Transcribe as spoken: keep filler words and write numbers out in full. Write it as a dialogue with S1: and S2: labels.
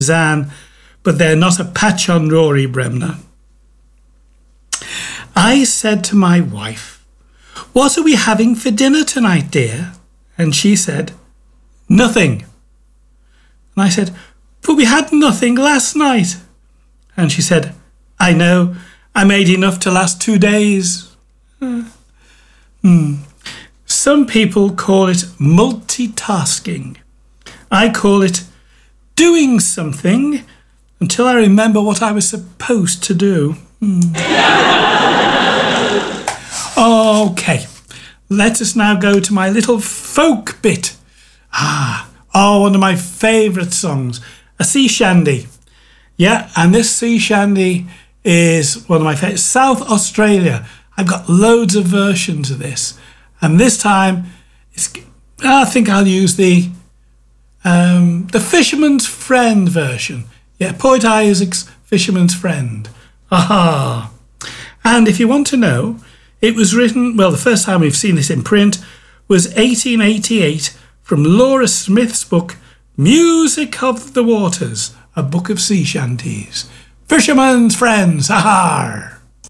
S1: Zan, but they're not a patch on Rory Bremner. I said to my wife, "What are we having for dinner tonight, dear?" And she said, "Nothing." And I said, "But we had nothing last night." And she said, "I know, I made enough to last two days. Uh, hmm. Some people call it multitasking. I call it doing something until I remember what I was supposed to do. Hmm. Okay, let us now go to my little folk bit. Ah, oh, one of my favourite songs, a sea shandy. Yeah, and this sea shandy is one of my favourites. South Australia. I've got loads of versions of this. And this time, it's, I think I'll use the um, the Fisherman's Friend version. Yeah, Poet Isaac's Fisherman's Friend. Aha. And if you want to know, it was written, well, the first time we've seen this in print was eighteen eighty-eight from Laura Smith's book, Music of the Waters, a book of sea shanties. Fisherman's Friends, ha-ha!